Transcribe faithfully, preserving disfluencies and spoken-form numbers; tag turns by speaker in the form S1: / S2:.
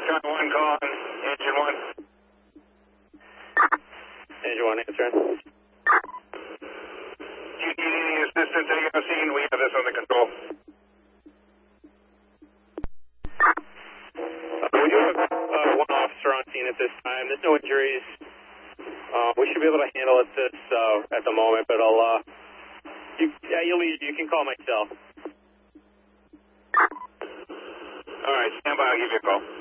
S1: Charlie one calling, engine one.
S2: Engine one answering.
S1: Do you need any assistance taking the scene? We have this under control.
S2: Uh, we do have uh, one officer on scene at this time. There's no injuries. Uh, we should be able to handle it this uh, at the moment, but I'll. Uh, you, yeah, you lead. You can call myself.
S1: All right, stand by. I'll give you a call.